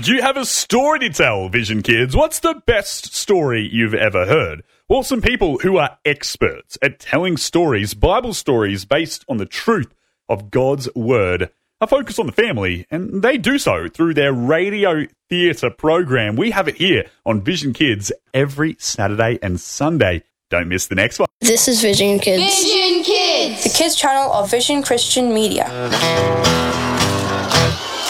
Do you have a story to tell, Vision Kids? What's the best story you've ever heard? Well, some people who are experts at telling stories, Bible stories based on the truth of God's Word, are focused on the family, and they do so through their radio theatre program. We have it here on Vision Kids every Saturday and Sunday. Don't miss the next one. This is Vision Kids. Vision Kids! The kids channel of Vision Christian Media.